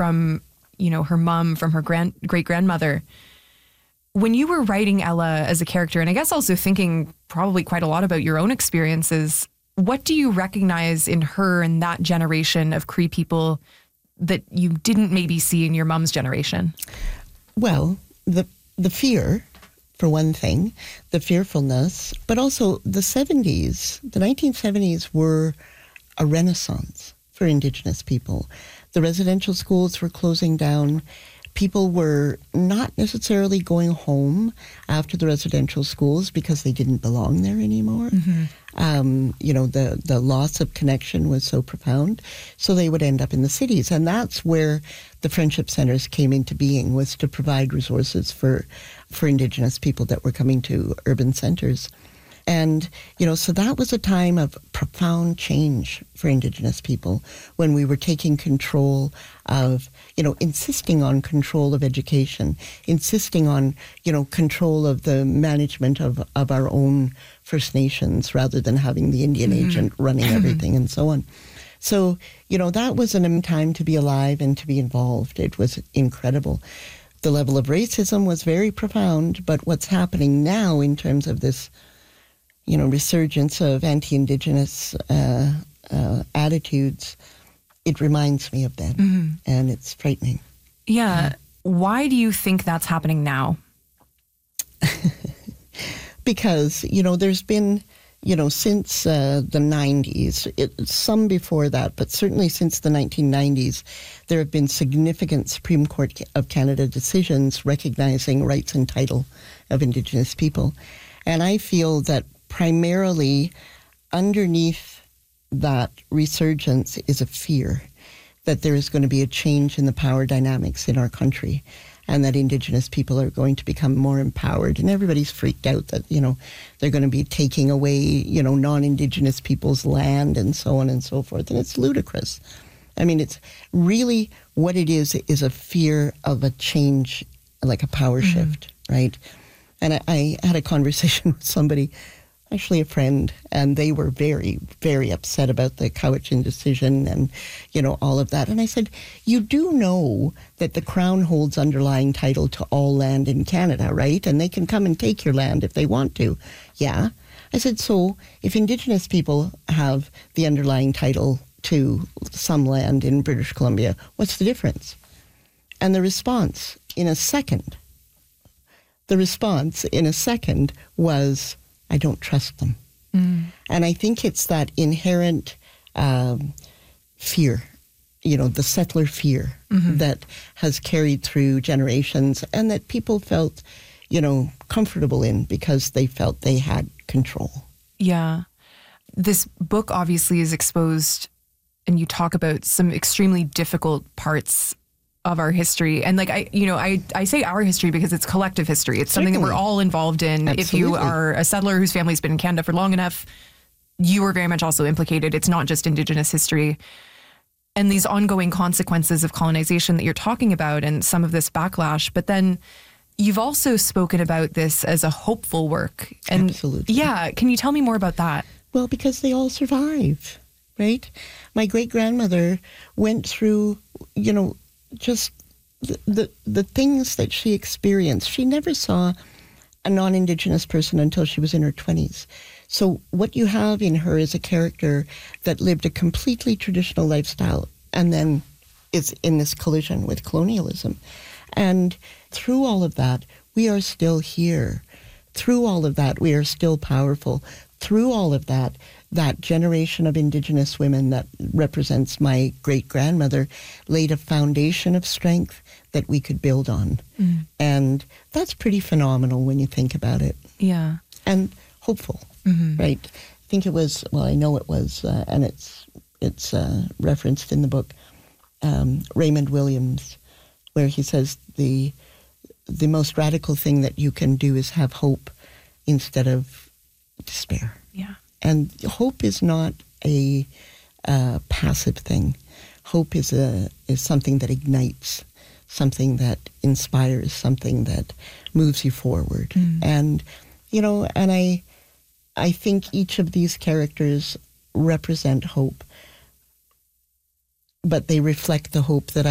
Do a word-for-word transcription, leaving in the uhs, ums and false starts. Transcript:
from, you know, her mom, from her grand great-grandmother. When you were writing Ella as a character, and I guess also thinking probably quite a lot about your own experiences, what do you recognize in her and that generation of Cree people that you didn't maybe see in your mom's generation? Well, the the fear, for one thing, the fearfulness, but also the seventies, the nineteen seventies were a renaissance for Indigenous people. The residential schools were closing down. People were not necessarily going home after the residential schools because they didn't belong there anymore. Mm-hmm. Um, you know, the, the loss of connection was so profound. So they would end up in the cities. And that's where the friendship centers came into being, was to provide resources for, for Indigenous people that were coming to urban centers. And, you know, so that was a time of profound change for Indigenous people when we were taking control of, you know, insisting on control of education, insisting on, you know, control of the management of, of our own First Nations rather than having the Indian mm-hmm. agent running everything and so on. So, you know, that was a time to be alive and to be involved. It was incredible. The level of racism was very profound, but what's happening now in terms of this, you know, resurgence of anti-Indigenous uh, uh, attitudes, it reminds me of them, mm-hmm. and it's frightening. Yeah. yeah. Why do you think that's happening now? Because, you know, there's been, you know, since uh, the nineties, it, some before that, but certainly since the nineteen nineties, there have been significant Supreme Court of Canada decisions recognizing rights and title of Indigenous people. And I feel that primarily underneath that resurgence is a fear that there is going to be a change in the power dynamics in our country and that Indigenous people are going to become more empowered. And everybody's freaked out that, you know, they're going to be taking away, you know, non-Indigenous people's land and so on and so forth. And it's ludicrous. I mean, it's really what it is, is a fear of a change, like a power mm-hmm. shift, right? And I, I had a conversation with somebody, actually a friend, and they were very, very upset about the Cowichan decision and, you know, all of that. And I said, you do know that the Crown holds underlying title to all land in Canada, right? And they can come and take your land if they want to. Yeah. I said, so if Indigenous people have the underlying title to some land in British Columbia, what's the difference? And the response in a second, the response in a second was, I don't trust them. Mm. And I think it's that inherent um, fear, you know, the settler fear mm-hmm. that has carried through generations and that people felt, you know, comfortable in because they felt they had control. Yeah. This book obviously is exposed, and you talk about some extremely difficult parts of our history. And like, I, you know, I, I say our history because it's collective history. It's something Certainly. That we're all involved in. Absolutely. If you are a settler whose family's been in Canada for long enough, you are very much also implicated. It's not just Indigenous history. And these ongoing consequences of colonization that you're talking about and some of this backlash. But then you've also spoken about this as a hopeful work. And Absolutely. Yeah. Can you tell me more about that? Well, because they all survive, right? My great-grandmother went through, you know, just the, the the things that she experienced. She never saw a non-Indigenous person until she was in her twenties. So what you have in her is a character that lived a completely traditional lifestyle and then is in this collision with colonialism. And through all of that, we are still here. Through all of that, we are still powerful. Through all of that, that generation of Indigenous women that represents my great-grandmother laid a foundation of strength that we could build on. Mm. And that's pretty phenomenal when you think about it. Yeah. And hopeful, mm-hmm. right? I think it was, well, I know it was, uh, and it's it's uh, referenced in the book, um, Raymond Williams, where he says the the most radical thing that you can do is have hope instead of despair. Yeah. And hope is not a uh, passive thing. Hope is a is something that ignites, something that inspires, something that moves you forward. Mm. And you know, and I I think each of these characters represent hope, but they reflect the hope that